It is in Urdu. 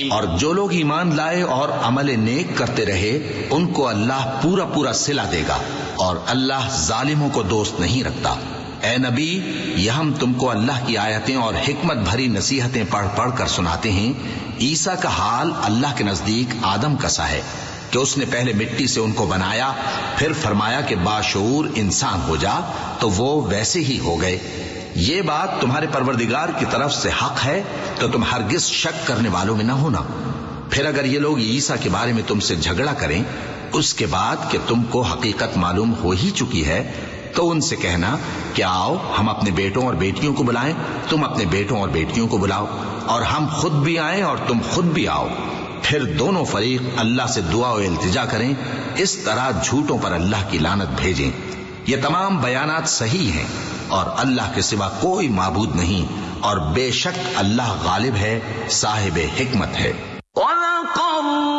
اور جو لوگ ایمان لائے اور عمل نیک کرتے رہے ان کو اللہ پورا پورا صلہ دے گا، اور اللہ ظالموں کو دوست نہیں رکھتا۔ اے نبی، یہ ہم تم کو اللہ کی آیتیں اور حکمت بھری نصیحتیں پڑھ پڑھ کر سناتے ہیں۔ عیسیٰ کا حال اللہ کے نزدیک آدم کا سا ہے کہ اس نے پہلے مٹی سے ان کو بنایا، پھر فرمایا کہ باشعور انسان ہو جا، تو وہ ویسے ہی ہو گئے۔ یہ بات تمہارے پروردگار کی طرف سے حق ہے، تو تم ہرگز شک کرنے والوں میں نہ ہونا۔ پھر اگر یہ لوگ عیسیٰ کے بارے میں تم سے جھگڑا کریں اس کے بعد کہ تم کو حقیقت معلوم ہو ہی چکی ہے، تو ان سے کہنا کہ آؤ ہم اپنے بیٹوں اور بیٹیوں کو بلائیں، تم اپنے بیٹوں اور بیٹیوں کو بلاؤ، اور ہم خود بھی آئیں اور تم خود بھی آؤ، پھر دونوں فریق اللہ سے دعا و التجا کریں، اس طرح جھوٹوں پر اللہ کی لعنت بھیجیں۔ یہ تمام بیانات صحیح ہیں، اور اللہ کے سوا کوئی معبود نہیں، اور بے شک اللہ غالب ہے، صاحب حکمت ہے۔